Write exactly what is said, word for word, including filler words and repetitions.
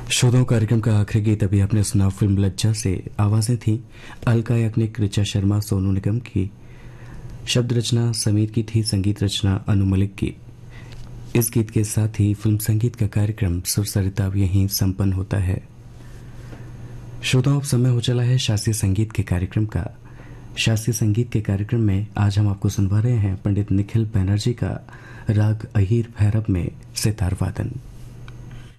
श्रोताओं, कार्यक्रम का आखिरी गीत अभी आपने सुना फिल्म लज्जा से। आवाजें थी अलका याग्निक, ऋचा शर्मा, सोनू निगम की। शब्द रचना समीर की थी, संगीत रचना अनु मलिक की। इस गीत के साथ ही फिल्म संगीत का कार्यक्रम सुर सरिता यहीं संपन्न होता है। श्रोताओं, अब समय हो चला है शास्त्रीय संगीत के कार्यक्रम का। शास्त्रीय संगीत के कार्यक्रम में आज हम आपको सुनवा रहे हैं पंडित निखिल बैनर्जी का राग अहीर भैरव में सितार वादन।